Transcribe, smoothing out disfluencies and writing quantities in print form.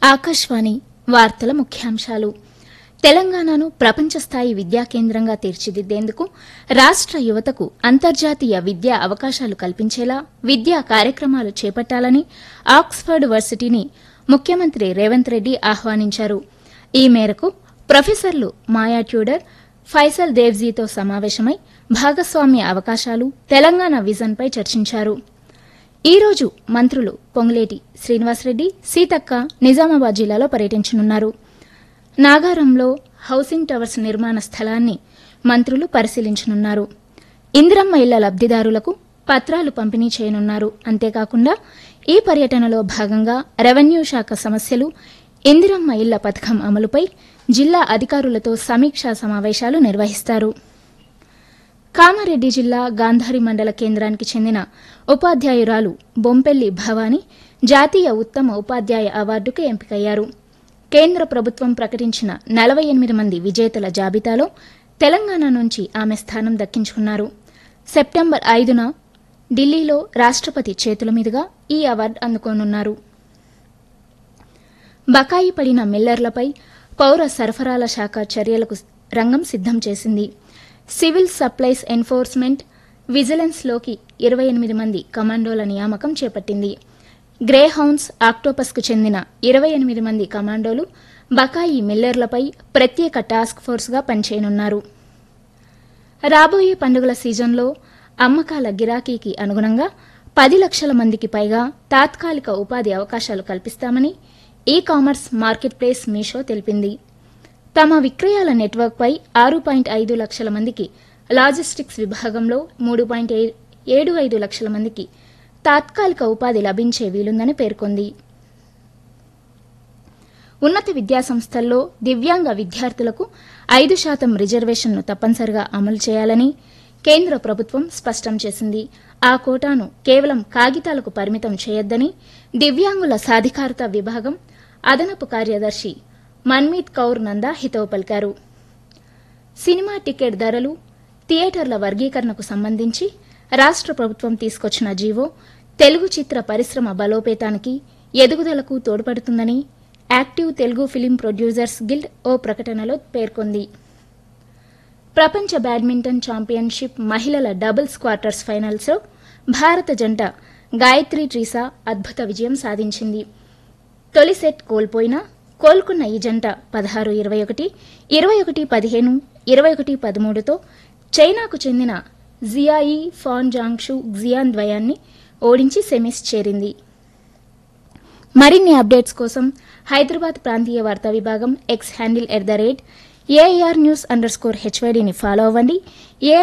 ఆకాశవాణి వార్తల ముఖ్యాంశాలు. తెలంగాణను ప్రపంచ స్థాయి విద్యా కేంద్రంగా తీర్చిదిద్దేందుకు రాష్ట్ర యువతకు అంతర్జాతీయ విద్యా అవకాశాలు కల్పించేలా విద్యా కార్యక్రమాలు చేపట్టాలని ఆక్స్ఫర్డ్ వర్సిటీని ముఖ్యమంత్రి రేవంత్ రెడ్డి ఆహ్వానించారు. ఈ మేరకు ప్రొఫెసర్లు మాయా ట్యూడర్, ఫైసల్ దేవ్జీతో సమావేశమై భాగస్వామ్య అవకాశాలు, తెలంగాణ విజన్పై చర్చించారు. ఈ రోజు మంత్రులు పొంగులేటి శ్రీనివాసరెడ్డి, సీతక్క నిజామాబాద్ జిల్లాలో పర్యటించనున్నారు. నాగారంలో హౌసింగ్ టవర్స్ నిర్మాణ స్థలాన్ని మంత్రులు పరిశీలించనున్నారు. ఇందిరమ్మ ఇళ్ల లబ్దిదారులకు పత్రాలు పంపిణీ చేయనున్నారు. అంతేకాకుండా ఈ పర్యటనలో భాగంగా రెవెన్యూ శాఖ సమస్యలు, ఇందిరమ్మ ఇళ్ల పథకం అమలుపై జిల్లా అధికారులతో సమీక్షా సమావేశాలు నిర్వహిస్తారు. కామారెడ్డి జిల్లా గాంధారి మండల కేంద్రానికి చెందిన ఉపాధ్యాయురాలు బొంపెల్లి భవానీ జాతీయ ఉత్తమ ఉపాధ్యాయ అవార్డుకు ఎంపికయ్యారు. కేంద్ర ప్రభుత్వం ప్రకటించిన 48 మంది విజేతల జాబితాలో తెలంగాణ నుంచి ఆమె స్థానం దక్కించుకున్నారు. సెప్టెంబర్ 5న ఢిల్లీలో రాష్ట్రపతి చేతుల మీదుగా ఈ అవార్డు అందుకోనున్నారు. బకాయి పడిన మిల్లర్లపై పౌర సరఫరాల శాఖ చర్యలకు రంగం సిద్దం చేసింది. సివిల్ సప్లైస్ ఎన్ఫోర్స్మెంట్ విజిలెన్స్లోకి 28 మంది కమాండోల నియామకం చేపట్టింది. గ్రే హౌన్స్, ఆక్టోపస్కు చెందిన 28 మంది కమాండోలు బకాయి మిల్లర్లపై ప్రత్యేక టాస్క్ ఫోర్స్గా పనిచేయనున్నారు. రాబోయే పండుగల సీజన్లో అమ్మకాల గిరాకీకి అనుగుణంగా 10 లక్షల మందికి పైగా తాత్కాలిక ఉపాధి అవకాశాలు కల్పిస్తామని e commerce market place Meesho తెలిపింది. తమ విక్రయాల నెట్వర్క్పై 6.5 లక్షల మందికి, లాజిస్టిక్స్ విభాగంలో 3.75 లక్షల మందికి తాత్కాలిక ఉపాధి లభించే వీలుందని పేర్కొంది. ఉన్నత విద్యాసంస్థల్లో దివ్యాంగ విద్యార్థులకు 5% రిజర్వేషన్ను తప్పనిసరిగా అమలు చేయాలని కేంద్ర ప్రభుత్వం స్పష్టం చేసింది. ఆ కోటాను కేవలం కాగితాలకు పరిమితం చేయొద్దని దివ్యాంగుల సాధికారత విభాగం అదనపు కార్యదర్శి మన్మీత్ కౌర్ నందా హితవు పలికారు. సినిమా టికెట్ ధరలు, థియేటర్ల వర్గీకరణకు సంబంధించి రాష్ట్ర ప్రభుత్వం తీసుకొచ్చిన జీవో తెలుగు చిత్ర పరిశ్రమ బలోపేతానికి, ఎదుగుదలకు తోడ్పడుతుందని active Telugu film producers guild ఓ ప్రకటనలో పేర్కొంది. ప్రపంచ బ్యాడ్మింటన్ ఛాంపియన్షిప్ మహిళల డబుల్స్ క్వార్టర్స్ ఫైనల్స్లో భారత జంట గాయత్రి ట్రీసా అద్భుత విజయం సాధించింది. తొలి సెట్ కోలుకున్న ఈ జంట 16-21, 21-15, 21-13తో చైనాకు చెందిన జియాయి ఫాన్ జాంగ్షు జియాన్ ద్వయాన్ని ఓడించి సెమీస్ చేరింది. మరిన్ని అప్డేట్స్ కోసం హైదరాబాద్ ప్రాంతీయ వార్తా విభాగం ఎక్స్ హ్యాండిల్ @AIR News_HYDని ఫాలో అవ్వండి.